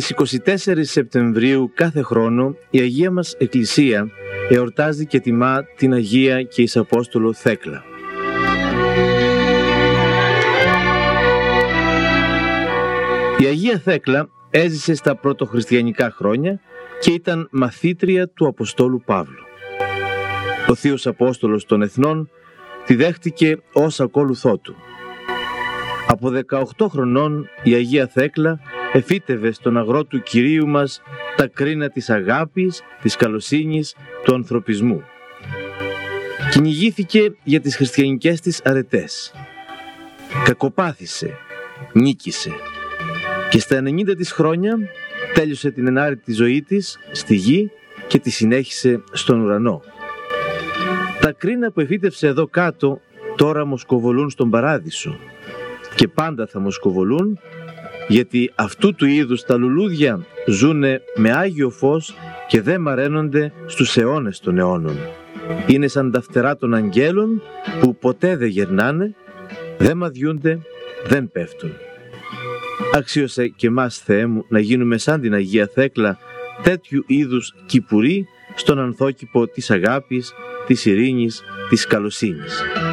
Στις 24 Σεπτεμβρίου κάθε χρόνο η Αγία μας Εκκλησία εορτάζει και τιμά την Αγία και εις Απόστολο Θέκλα. Η Αγία Θέκλα έζησε στα πρωτοχριστιανικά χρόνια και ήταν μαθήτρια του Αποστόλου Παύλου. Ο Θείος Απόστολος των Εθνών τη δέχτηκε ως ακόλουθό του. Από 18 χρονών η Αγία Θέκλα εφύτευε στον αγρό του Κυρίου μας τα κρίνα της αγάπης, της καλοσύνης, του ανθρωπισμού. Κυνηγήθηκε για τις χριστιανικές της αρετές. Κακοπάθησε, νίκησε και στα 90 της χρόνια τέλειωσε την ενάρετη ζωή της στη γη και τη συνέχισε στον ουρανό. Τα κρίνα που εφύτευσε εδώ κάτω τώρα μοσκοβολούν στον παράδεισο και πάντα θα μοσκοβολούν, γιατί αυτού του είδους τα λουλούδια ζουνε με άγιο φως και δεν μαραίνονται στους αιώνες των αιώνων. Είναι σαν τα φτερά των αγγέλων που ποτέ δεν γερνάνε, δεν μαδιούνται, δεν πέφτουν. Αξίωσε και μας, Θεέ μου, να γίνουμε σαν την Αγία Θέκλα τέτοιου είδους κυπουροί στον ανθόκηπο της αγάπης, της ειρήνης, της καλοσύνης.